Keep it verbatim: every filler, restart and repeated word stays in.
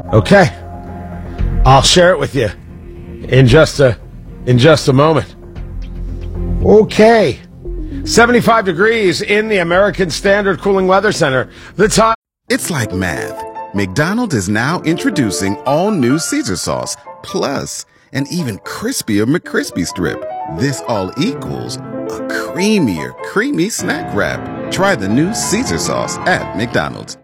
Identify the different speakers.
Speaker 1: Okay. I'll share it with you in just a in just a moment. Okay. seventy-five degrees in the American Standard Cooling Weather Center. The time.
Speaker 2: It's like math. McDonald's is now introducing all new Caesar sauce, plus an even crispier McCrispy strip. This all equals a creamier, creamy snack wrap. Try the new Caesar sauce at McDonald's.